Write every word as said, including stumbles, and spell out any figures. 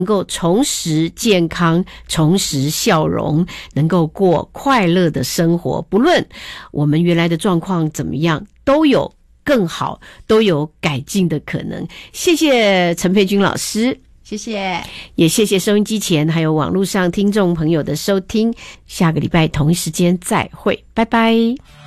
能够重拾健康，重拾笑容，能够过快乐的生活。不论我们原来的状况怎么样，都有更好，都有改进的可能。谢谢陈佩君老师， 谢谢， 也谢谢收音机前还有网络上听众朋友的收听。下个礼拜同一时间再会，拜拜。